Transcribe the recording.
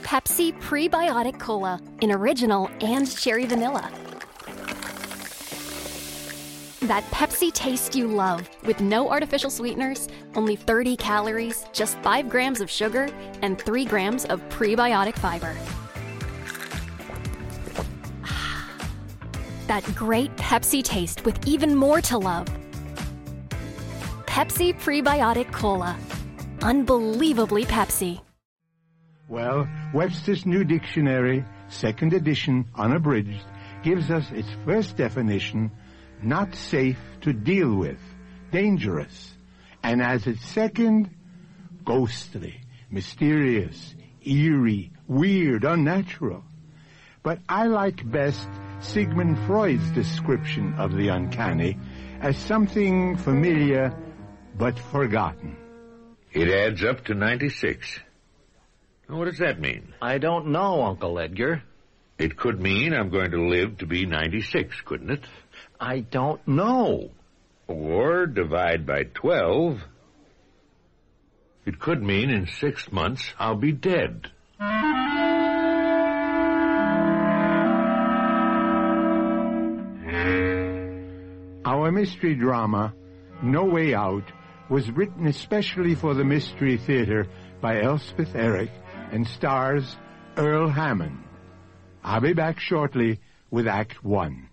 Pepsi Prebiotic Cola in original and cherry vanilla. That Pepsi taste you love, with no artificial sweeteners, only 30 calories, just 5 grams of sugar, and 3 grams of prebiotic fiber. That great Pepsi taste with even more to love. Pepsi Prebiotic Cola. Unbelievably Pepsi. Well, Webster's New Dictionary, second edition, unabridged, gives us its first definition: not safe to deal with, dangerous. And as its second, ghostly, mysterious, eerie, weird, unnatural. But I like best Sigmund Freud's description of the uncanny as something familiar but forgotten. It adds up to 96. What does that mean? I don't know, Uncle Edgar. It could mean I'm going to live to be 96, couldn't it? I don't know. Or divide by 12. It could mean in 6 months I'll be dead. Our mystery drama, No Way Out, was written especially for the Mystery Theater by Elspeth Eric and stars Earl Hammond. I'll be back shortly with Act 1.